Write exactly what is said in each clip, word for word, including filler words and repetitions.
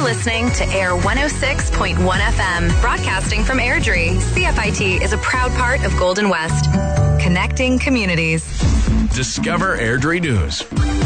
You're listening to Air one oh six point one F M, broadcasting from Airdrie. C F I T is a proud part of Golden West, connecting communities. Discover Airdrie News.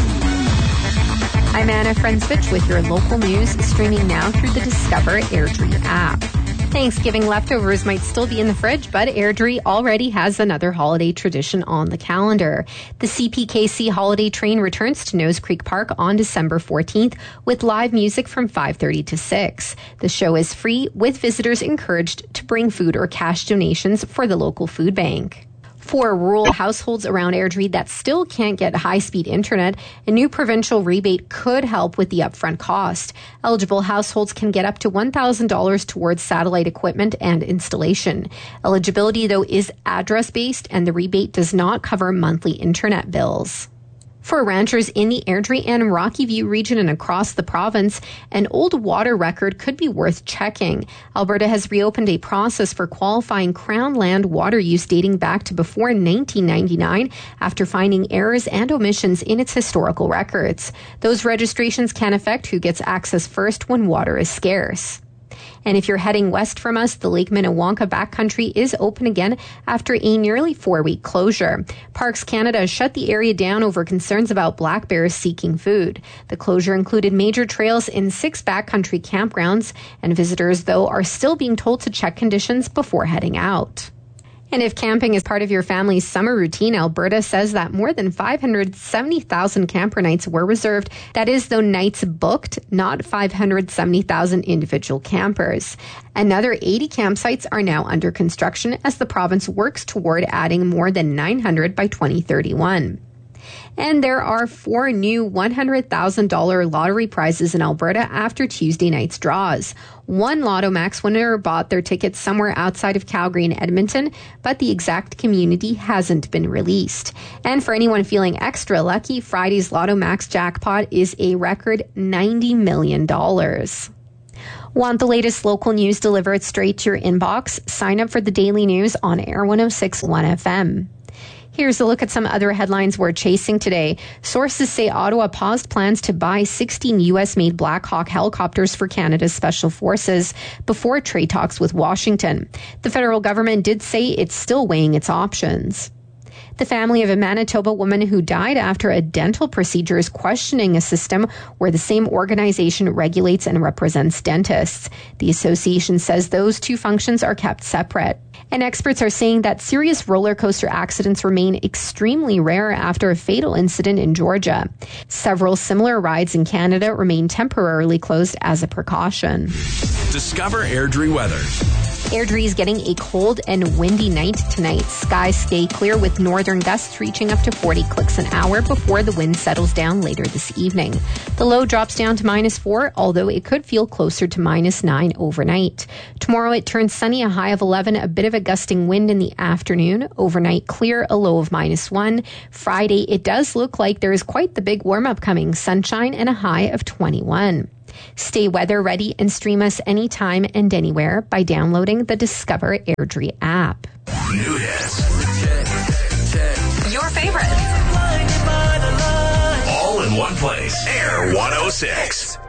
I'm Anna Frensvich with your local news, streaming now through the Discover Airdrie app. Thanksgiving leftovers might still be in the fridge, but Airdrie already has another holiday tradition on the calendar. The C P K C holiday train returns to Nose Creek Park on December fourteenth with live music from five thirty to six. The show is free, with visitors encouraged to bring food or cash donations for the local food bank. For rural households around Airdrie that still can't get high-speed internet, a new provincial rebate could help with the upfront cost. Eligible households can get up to one thousand dollars towards satellite equipment and installation. Eligibility, though, is address-based, and the rebate does not cover monthly internet bills. For ranchers in the Airdrie and Rocky View region and across the province, an old water record could be worth checking. Alberta has reopened a process for qualifying Crown land water use dating back to before nineteen ninety-nine after finding errors and omissions in its historical records. Those registrations can affect who gets access first when water is scarce. And if you're heading west from us, the Lake Minnewanka backcountry is open again after a nearly four-week closure. Parks Canada shut the area down over concerns about black bears seeking food. The closure included major trails in six backcountry campgrounds, and visitors, though, are still being told to check conditions before heading out. And if camping is part of your family's summer routine, Alberta says that more than five hundred seventy thousand camper nights were reserved. That is, though, nights booked, not five hundred seventy thousand individual campers. Another eighty campsites are now under construction as the province works toward adding more than nine hundred by twenty thirty-one. And there are four new one hundred thousand dollars lottery prizes in Alberta after Tuesday night's draws. One Lotto Max winner bought their tickets somewhere outside of Calgary and Edmonton, but the exact community hasn't been released. And for anyone feeling extra lucky, Friday's Lotto Max jackpot is a record ninety million dollars. Want the latest local news delivered straight to your inbox? Sign up for the daily news on Air one oh six point one F M. Here's a look at some other headlines we're chasing today. Sources say Ottawa paused plans to buy sixteen U S-made Black Hawk helicopters for Canada's Special Forces before trade talks with Washington. The federal government did say it's still weighing its options. The family of a Manitoba woman who died after a dental procedure is questioning a system where the same organization regulates and represents dentists. The association says those two functions are kept separate. And experts are saying that serious roller coaster accidents remain extremely rare after a fatal incident in Georgia. Several similar rides in Canada remain temporarily closed as a precaution. Discover Airdrie weather. Airdrie is getting a cold and windy night tonight. Skies stay clear with northern gusts reaching up to forty clicks an hour before the wind settles down later this evening. The low drops down to minus four, although it could feel closer to minus nine overnight. Tomorrow it turns sunny, a high of eleven, a bit of a gusting wind in the afternoon. Overnight clear, a low of minus one. Friday, it does look like there is quite the big warm-up coming. Sunshine and a high of twenty-one. Stay weather ready and stream us anytime and anywhere by downloading the Discover Airdrie app. New hits. Your favorites. All in one place. Air one oh six.